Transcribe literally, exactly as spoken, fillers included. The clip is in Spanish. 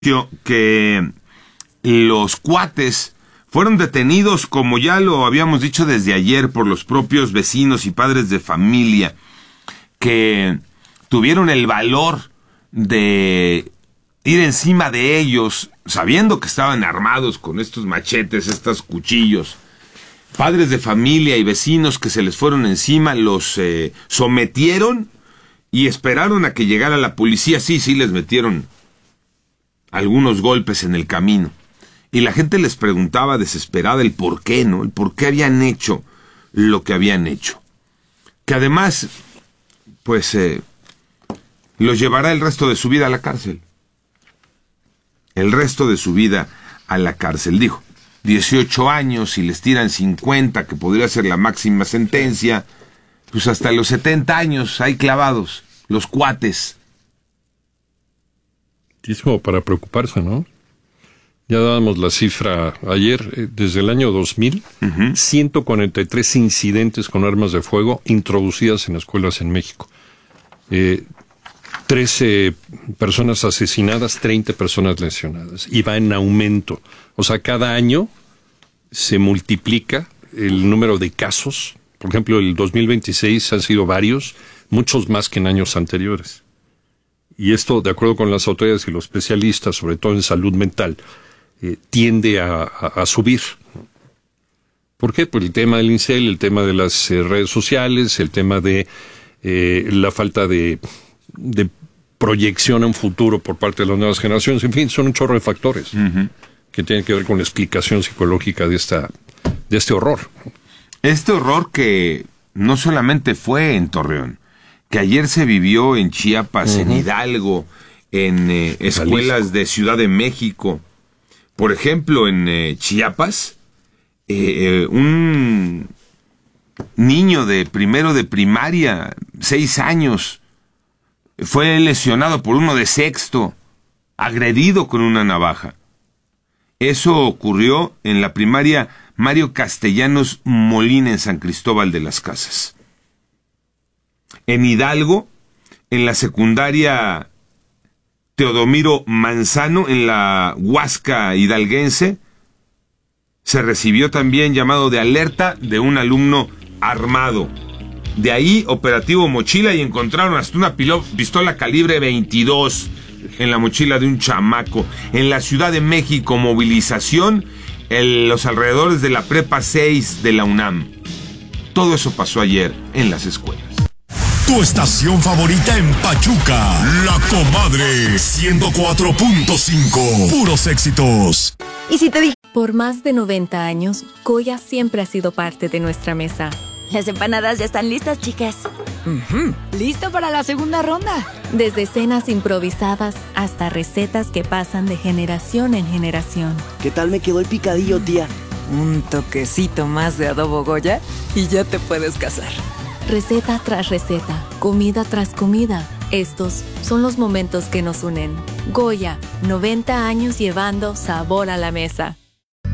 Que los cuates fueron detenidos, como ya lo habíamos dicho desde ayer, por los propios vecinos y padres de familia, que tuvieron el valor de ir encima de ellos, sabiendo que estaban armados con estos machetes, estos cuchillos. Padres de familia y vecinos que se les fueron encima, los eh, sometieron y esperaron a que llegara la policía. Sí, sí, les metieron algunos golpes en el camino. Y la gente les preguntaba desesperada el por qué, ¿no? El por qué habían hecho lo que habían hecho. Que además, pues, eh, los llevará el resto de su vida a la cárcel. El resto de su vida a la cárcel. Dijo, dieciocho años, y les tiran cincuenta, que podría ser la máxima sentencia, pues hasta los setenta años ahí clavados, los cuates. Es como para preocuparse, ¿no? Ya dábamos la cifra ayer, eh, desde el año dos mil, uh-huh. ciento cuarenta y tres incidentes con armas de fuego introducidas en escuelas en México. Eh, trece personas asesinadas, treinta personas lesionadas. Y va en aumento. O sea, cada año se multiplica el número de casos. Por ejemplo, el dos mil veintiséis han sido varios, muchos más que en años anteriores. Y esto, de acuerdo con las autoridades y los especialistas, sobre todo en salud mental, eh, tiende a, a, a subir. ¿Por qué? Pues el tema del incel, el tema de las eh, redes sociales, el tema de eh, la falta de, de proyección en futuro por parte de las nuevas generaciones. En fin, son un chorro de factores uh-huh. que tienen que ver con la explicación psicológica de, esta, de este horror. Este horror que no solamente fue en Torreón, que ayer se vivió en Chiapas, uh-huh. en Hidalgo, en eh, escuelas de Ciudad de México. Por ejemplo, en eh, Chiapas, eh, eh, un niño de primero de primaria, seis años, fue lesionado por uno de sexto, agredido con una navaja. Eso ocurrió en la primaria Mario Castellanos Molina en San Cristóbal de las Casas. En Hidalgo, en la secundaria Teodomiro Manzano, en la Huasca hidalguense, se recibió también llamado de alerta de un alumno armado. De ahí, operativo mochila, y encontraron hasta una pilo- pistola calibre veintidós en la mochila de un chamaco. En la Ciudad de México, movilización en los alrededores de la Prepa seis de la UNAM. Todo eso pasó ayer en las escuelas. Tu estación favorita en Pachuca, La Comadre, ciento cuatro punto cinco. Puros éxitos. ¿Y si te di? Por más de noventa años, Goya siempre ha sido parte de nuestra mesa. Las empanadas ya están listas, chicas. Uh-huh. ¿Listo para la segunda ronda? Desde cenas improvisadas hasta recetas que pasan de generación en generación. ¿Qué tal me quedó el picadillo, tía? Un toquecito más de adobo Goya y ya te puedes casar. Receta tras receta, comida tras comida. Estos son los momentos que nos unen. Goya, noventa años llevando sabor a la mesa.